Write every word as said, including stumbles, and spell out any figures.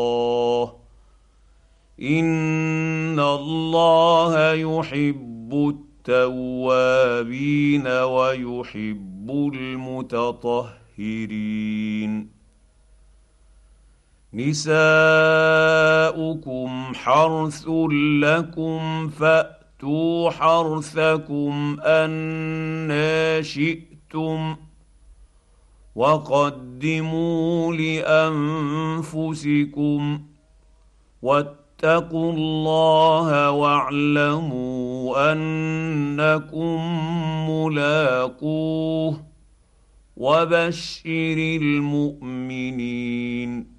ان الله يحب التوابين ويحب المتطهرين. نساؤكم حرث لكم فاتوا حرثكم أنى شئتم وقدموا لانفسكم واتقوا الله واعلموا انكم ملاقوه وبشر المؤمنين.